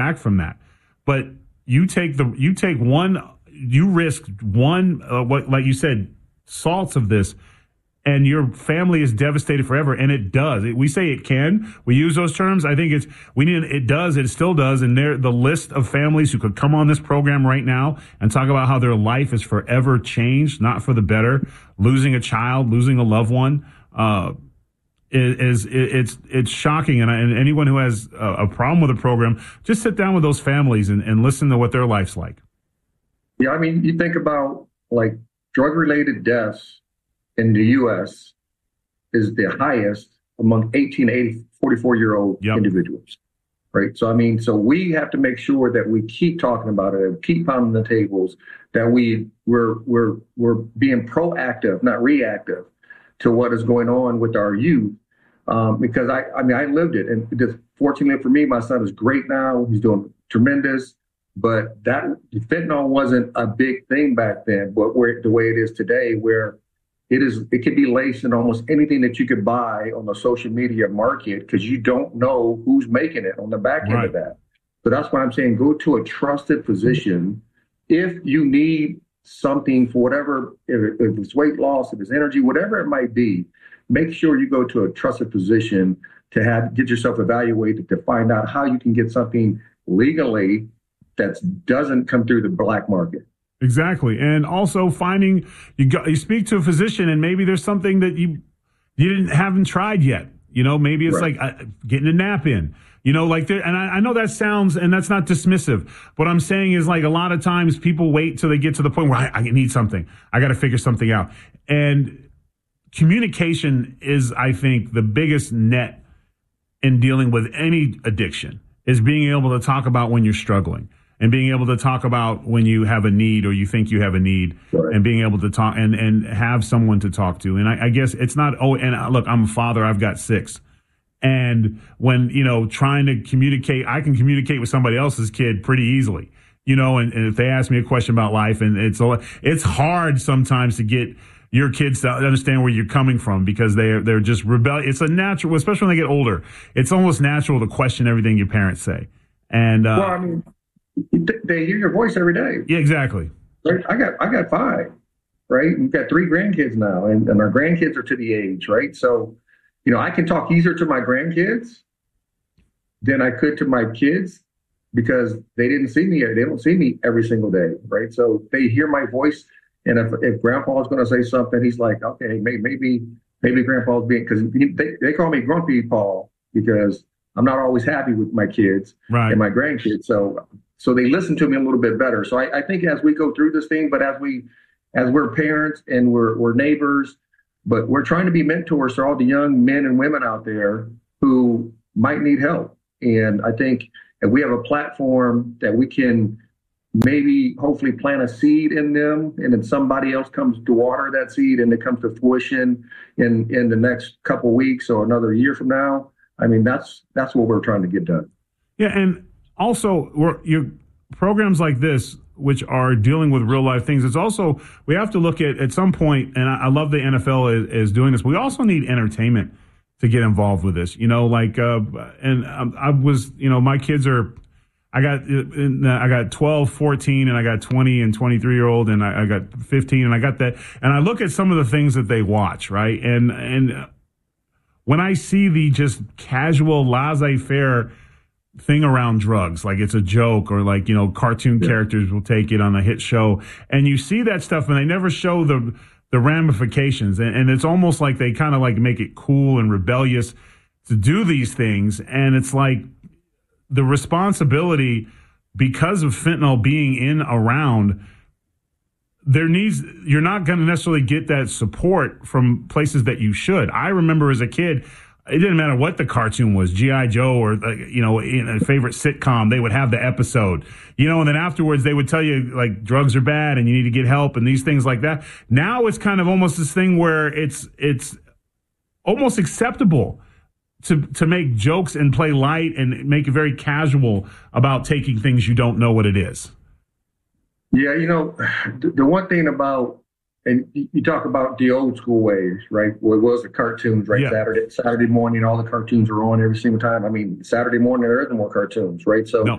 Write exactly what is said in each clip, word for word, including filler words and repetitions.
back from that. But you take the you take one, you risk one, uh, what like you said, salts of this, and your family is devastated forever. And it does. It, we say it can. We use those terms. I think it's we need. It does. It still does. And there, the list of families who could come on this program right now and talk about how their life is forever changed, not for the better, losing a child, losing a loved one. Uh, Is, is it's it's shocking, and, I, and anyone who has a, a problem with the program, just sit down with those families and, and listen to what their life's like. Yeah, I mean, you think about like drug-related deaths in the U S is the highest among eighteen to forty-four-year-old yep. individuals, right? So I mean, so we have to make sure that we keep talking about it, keep pounding the tables, that we we're we're we're being proactive, not reactive, to what is going on with our youth. Um, because I, I mean, I lived it, and just fortunately for me, my son is great now. He's doing tremendous, but that fentanyl wasn't a big thing back then, but where the way it is today, where it is, it can be laced in almost anything that you could buy on the social media market, because you don't know who's making it on the back end right. of that. So that's why I'm saying go to a trusted physician. If you need something for whatever, if, if it's weight loss, if it's energy, whatever it might be, make sure you go to a trusted physician to have get yourself evaluated to find out how you can get something legally that doesn't come through the black market. Exactly. And also finding, you go, you speak to a physician and maybe there's something that you you didn't haven't tried yet. You know, maybe it's right. like uh, getting a nap in. You know, like there, and I, I know that sounds, and that's not dismissive. What I'm saying is, like, a lot of times people wait till they get to the point where I, I need something. I got to figure something out. And communication is, I think, the biggest net in dealing with any addiction, is being able to talk about when you're struggling, and being able to talk about when you have a need or you think you have a need, right. and being able to talk and, and have someone to talk to. And I, I guess it's not, oh, and look, I'm a father, I've got six. And when, you know, trying to communicate, I can communicate with somebody else's kid pretty easily, you know, and, and if they ask me a question about life, and it's, it's hard sometimes to get your kids to understand where you're coming from, because they're, they're just rebellious. It's a natural, especially when they get older, it's almost natural to question everything your parents say. And, uh, well, I mean, they hear your voice every day. Yeah, exactly. Right? I got, I got five, right? We've got three grandkids now, and, and our grandkids are to the age, right? So, you know, I can talk easier to my grandkids than I could to my kids, because they didn't see me. They don't see me every single day, right? So they hear my voice, and if if Grandpa's going to say something, he's like, okay, maybe maybe maybe Grandpa's being, because they they call me Grumpy Paul, because I'm not always happy with my kids right. and my grandkids. So so they listen to me a little bit better. So I, I think as we go through this thing, but as we as we're parents and we're we're neighbors. But we're trying to be mentors to all the young men and women out there who might need help. And I think if we have a platform that we can maybe hopefully plant a seed in them, and then somebody else comes to water that seed and it comes to fruition in, in the next couple of weeks or another year from now, I mean, that's that's what we're trying to get done. Yeah, and also we're, your programs like this, which are dealing with real life things. It's also, we have to look at, at some point, and I, I love the N F L is, is doing this. We also need entertainment to get involved with this, you know, like, uh, and I, I was, you know, my kids are, I got, I got twelve, fourteen, and I got twenty and twenty-three year old, and I, I got fifteen, and I got that. And I look at some of the things that they watch, right? And, and when I see the just casual laissez-faire thing around drugs, like it's a joke, or like, you know, cartoon yeah. characters will take it on a hit show, and you see that stuff and they never show the the ramifications, and, and it's almost like they kind of like make it cool and rebellious to do these things. And it's like the responsibility, because of fentanyl being in around, there needs, you're not going to necessarily get that support from places that you should. I remember as a kid, it didn't matter what the cartoon was, G I. Joe, or, you know, in a favorite sitcom, they would have the episode, you know, and then afterwards they would tell you, like, drugs are bad and you need to get help and these things like that. Now it's kind of almost this thing where it's it's almost acceptable to to make jokes and play light and make it very casual about taking things you don't know what it is. Yeah, you know, the one thing about, and you talk about the old school ways, right? Well, it was the cartoons, right? Yeah. Saturday Saturday morning, all the cartoons are on every single time. I mean, Saturday morning, there isn't more cartoons, right? So no.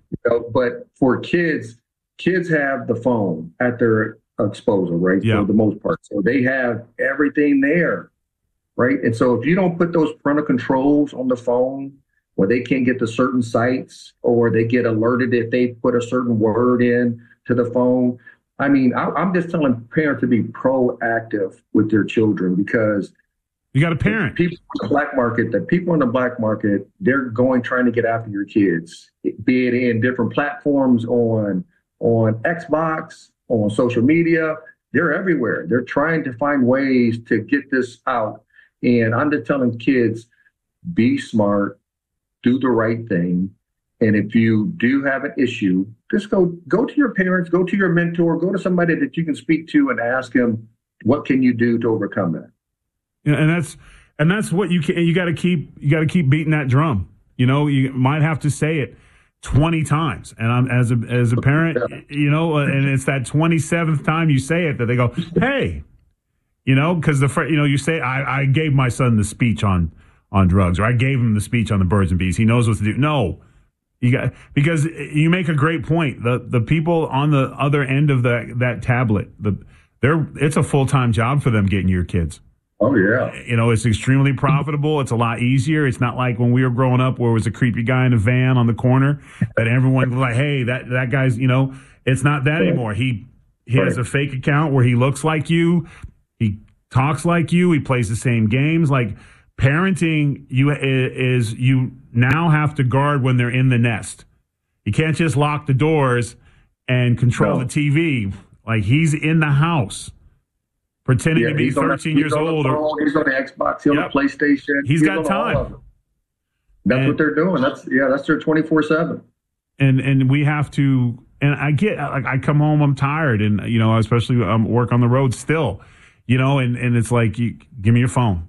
You know, but for kids, kids have the phone at their disposal, right? Yeah. For the most part. So they have everything there, right? And so if you don't put those parental controls on the phone where they can't get to certain sites or they get alerted if they put a certain word in to the phone. I mean, I, I'm just telling parents to be proactive with their children because you got a parent. People in the black market, the people in the black market, they're going trying to get after your kids, be it in different platforms on on Xbox, on social media. They're everywhere. They're trying to find ways to get this out. And I'm just telling kids, be smart, do the right thing. And if you do have an issue, just go go to your parents, go to your mentor, go to somebody that you can speak to and ask them, what can you do to overcome that? Yeah, and that's and that's what you can. You got to keep you got to keep beating that drum. You know, you might have to say it twenty times. And I'm as a as a parent, you know, and it's that twenty-seventh time you say it that they go, hey, you know, because the you know you say I, I gave my son the speech on on drugs, or I gave him the speech on the birds and bees. He knows what to do. No, you got because you make a great point. The the people on the other end of that that tablet, the they're it's a full time job for them getting your kids. Oh, yeah. You know, it's extremely profitable. It's a lot easier. It's not like when we were growing up where it was a creepy guy in a van on the corner that everyone was like, hey, that, that guy's, you know, it's not that right. anymore. He, he right. has a fake account where he looks like you. He talks like you. He plays the same games. Like parenting you is you now have to guard when they're in the nest. You can't just lock the doors and control no. the T V. Like he's in the house. Pretending yeah, to be thirteen the, years old. Phone, or, he's on the Xbox, he's yep. on the PlayStation. He's, he's got time. That's and, what they're doing. That's yeah, that's their twenty-four seven. And and we have to. And I get like I come home, I'm tired, and you know, especially um, work on the road still, you know, and, and it's like, you, give me your phone.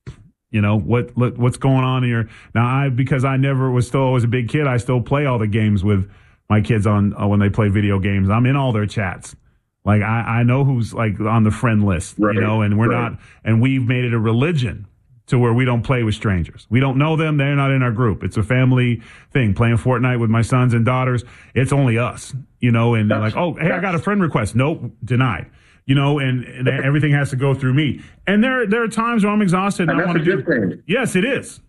You know what, what what's going on in your now? I because I never was still always a big kid. I still play all the games with my kids on uh, when they play video games. I'm in all their chats. Like I, I know who's like on the friend list, right, you know, and we're right. not, and we've made it a religion to where we don't play with strangers. We don't know them. They're not in our group. It's a family thing. Playing Fortnite with my sons and daughters. It's only us, you know, and they're like, oh, hey, I got a friend request. Nope, denied. You know, and, and everything has to go through me. And there, there are times where I'm exhausted and, and I want to do. Thing. Yes, it is.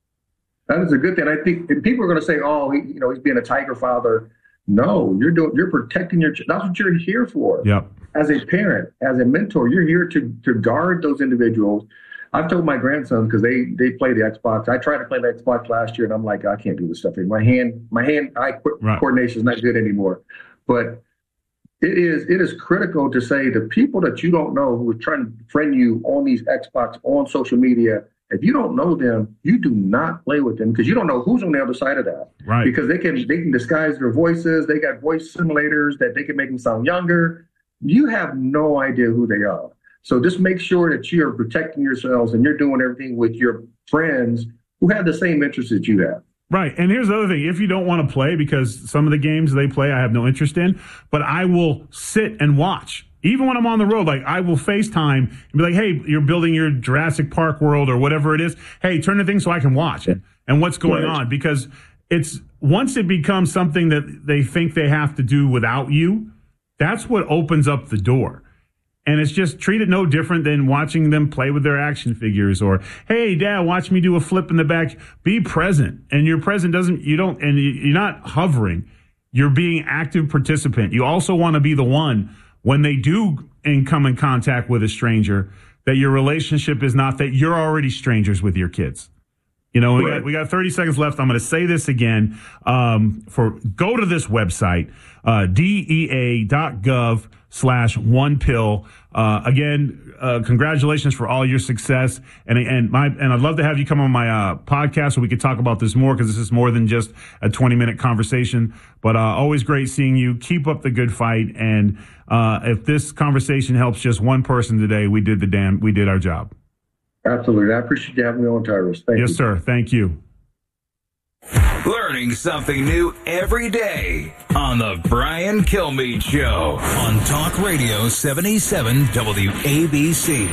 That is a good thing. I think people are going to say, oh, he, you know, he's being a tiger father. No, you're doing. You're protecting your. That's what you're here for. Yep. As a parent, as a mentor, you're here to to guard those individuals. I've told my grandsons because they they play the Xbox. I tried to play the Xbox last year, and I'm like, I can't do this stuff. My hand, my hand eye co- right. coordination is not good anymore. But it is it is critical to say the people that you don't know who are trying to friend you on these Xbox on social media. If you don't know them, you do not play with them because you don't know who's on the other side of that. Right. Because they can they can disguise their voices. They got voice simulators that they can make them sound younger. You have no idea who they are. So just make sure that you are protecting yourselves and you're doing everything with your friends who have the same interests that you have. Right. And here's the other thing. If you don't want to play, because some of the games they play I have no interest in, but I will sit and watch. Even when I'm on the road, like I will FaceTime and be like, hey, you're building your Jurassic Park world or whatever it is. Hey, turn the thing so I can watch it and what's going right. on. Because it's once it becomes something that they think they have to do without you, that's what opens up the door. And it's just treat it no different than watching them play with their action figures or, hey, Dad, watch me do a flip in the back. Be present. And your present doesn't, you don't, and you're not hovering. You're being active participant. You also want to be the one when they do in come in contact with a stranger, that your relationship is not that you're already strangers with your kids. You know, we got, we got thirty seconds left. I'm going to say this again. Um, for go to this website, uh, dea.gov slash one pill. Uh, again, uh, congratulations for all your success. And, and my, and I'd love to have you come on my, uh, podcast so we could talk about this more because this is more than just a twenty minute conversation, but, uh, always great seeing you. Keep up the good fight. And, uh, if this conversation helps just one person today, we did the damn, we did our job. Absolutely. I appreciate you having me on, Tyrus. Thank you. Yes, sir. Thank you. Learning something new every day on the Brian Kilmeade Show on Talk Radio seventy-seven W A B C.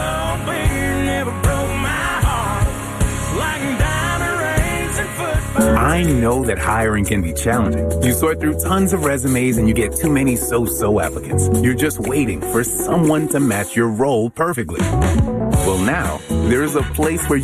Never broke my heart like diamond rings and football. I know that hiring can be challenging. You sort through tons of resumes and you get too many so-so applicants. You're just waiting for someone to match your role perfectly. Well, now, there's a place where